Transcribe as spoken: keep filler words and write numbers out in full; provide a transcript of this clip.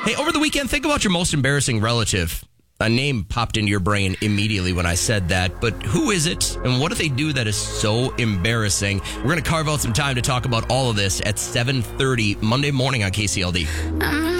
Hey, over the weekend, think about your most embarrassing relative. A name popped into your brain immediately when I said that, but who is it, and what do they do that is so embarrassing? We're going to carve out some time to talk about all of this at seven thirty Monday morning on K C L D.